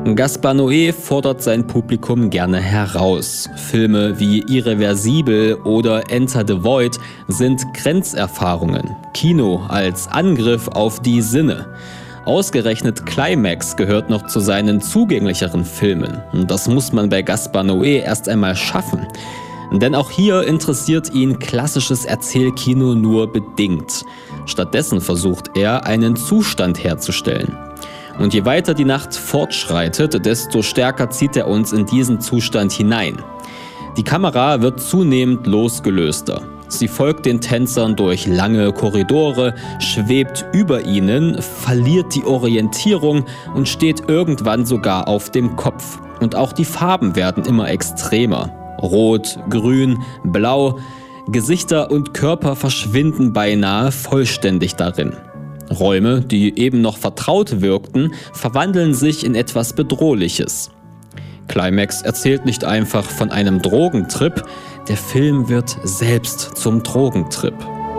Gaspar Noé fordert sein Publikum gerne heraus. Filme wie Irreversibel oder Enter the Void sind Grenzerfahrungen. Kino als Angriff auf die Sinne. Ausgerechnet Climax gehört noch zu seinen zugänglicheren Filmen. Und das muss man bei Gaspar Noé erst einmal schaffen. Denn auch hier interessiert ihn klassisches Erzählkino nur bedingt. Stattdessen versucht er, einen Zustand herzustellen. Und je weiter die Nacht fortschreitet, desto stärker zieht er uns in diesen Zustand hinein. Die Kamera wird zunehmend losgelöster. Sie folgt den Tänzern durch lange Korridore, schwebt über ihnen, verliert die Orientierung und steht irgendwann sogar auf dem Kopf. Und auch die Farben werden immer extremer. Rot, Grün, Blau. Gesichter und Körper verschwinden beinahe vollständig darin. Räume, die eben noch vertraut wirkten, verwandeln sich in etwas Bedrohliches. Climax erzählt nicht einfach von einem Drogentrip, der Film wird selbst zum Drogentrip.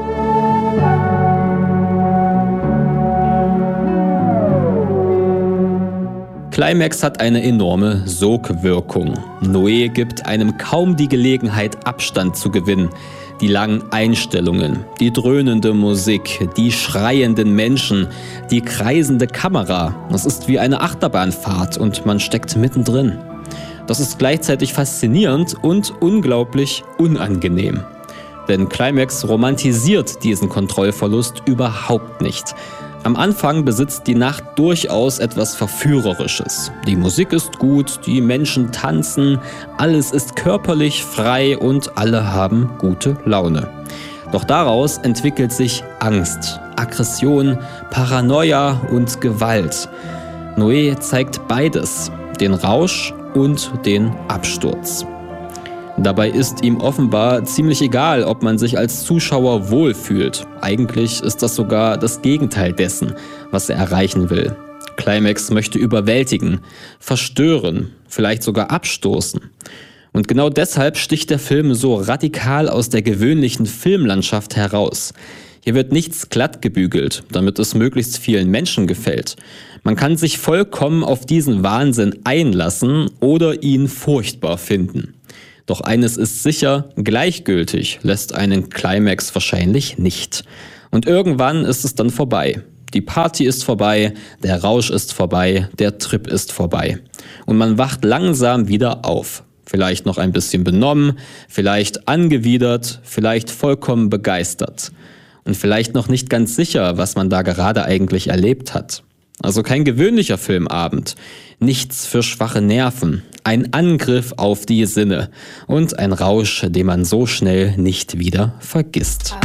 Climax hat eine enorme Sogwirkung. Noé gibt einem kaum die Gelegenheit, Abstand zu gewinnen. Die langen Einstellungen, die dröhnende Musik, die schreienden Menschen, die kreisende Kamera. Das ist wie eine Achterbahnfahrt und man steckt mittendrin. Das ist gleichzeitig faszinierend und unglaublich unangenehm. Denn Climax romantisiert diesen Kontrollverlust überhaupt nicht. Am Anfang besitzt die Nacht durchaus etwas Verführerisches. Die Musik ist gut, die Menschen tanzen, alles ist körperlich frei und alle haben gute Laune. Doch daraus entwickelt sich Angst, Aggression, Paranoia und Gewalt. Noé zeigt beides, den Rausch und den Absturz. Dabei ist ihm offenbar ziemlich egal, ob man sich als Zuschauer wohlfühlt. Eigentlich ist das sogar das Gegenteil dessen, was er erreichen will. Climax möchte überwältigen, verstören, vielleicht sogar abstoßen. Und genau deshalb sticht der Film so radikal aus der gewöhnlichen Filmlandschaft heraus. Hier wird nichts glatt gebügelt, damit es möglichst vielen Menschen gefällt. Man kann sich vollkommen auf diesen Wahnsinn einlassen oder ihn furchtbar finden. Doch eines ist sicher, gleichgültig lässt einen Climax wahrscheinlich nicht. Und irgendwann ist es dann vorbei. Die Party ist vorbei, der Rausch ist vorbei, der Trip ist vorbei. Und man wacht langsam wieder auf. Vielleicht noch ein bisschen benommen, vielleicht angewidert, vielleicht vollkommen begeistert. Und vielleicht noch nicht ganz sicher, was man da gerade eigentlich erlebt hat. Also kein gewöhnlicher Filmabend. Nichts für schwache Nerven. Ein Angriff auf die Sinne. Und ein Rausch, den man so schnell nicht wieder vergisst.